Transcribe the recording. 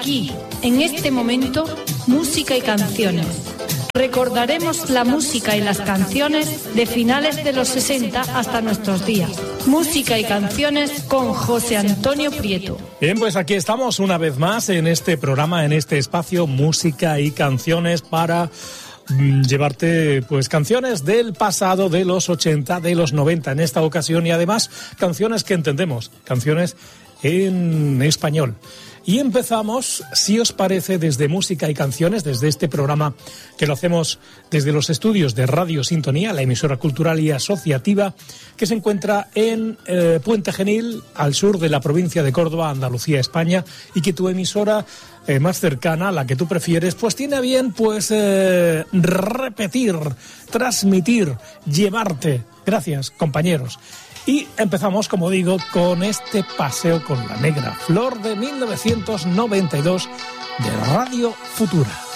Aquí, en este momento, música y canciones. Recordaremos la música y las canciones de finales de los 60 hasta nuestros días. Música y canciones con José Antonio Prieto. Bien, pues aquí estamos una vez más en este programa, en este espacio Música y Canciones para llevarte pues canciones del pasado, de los 80, de los 90 en esta ocasión, y además canciones que entendemos, canciones en español. Y empezamos, si os parece, desde Música y Canciones, desde este programa que lo hacemos desde los estudios de Radio Sintonía, la emisora cultural y asociativa que se encuentra en Puente Genil, al sur de la provincia de Córdoba, Andalucía, España, y que tu emisora más cercana, la que tú prefieres, pues tiene a bien pues repetir, transmitir, llevarte. Gracias, compañeros. Y empezamos, como digo, con este paseo con la Negra Flor de 1992 de Radio Futura.